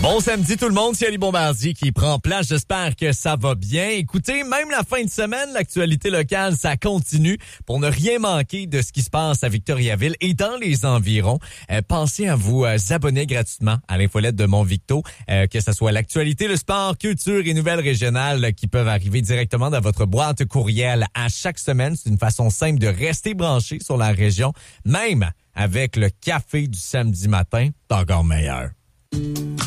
Bon samedi tout le monde, c'est Ali Bombardier qui prend place. J'espère que ça va bien. Écoutez, même la fin de semaine, l'actualité locale, ça continue. Pour ne rien manquer de ce qui se passe à Victoriaville et dans les environs, pensez à vous abonner gratuitement à l'infolette de Mon Victo, que ce soit l'actualité, le sport, culture et nouvelles régionales qui peuvent arriver directement dans votre boîte courriel à chaque semaine. C'est une façon simple de rester branché sur la région, même avec le café du samedi matin, c'est encore meilleur.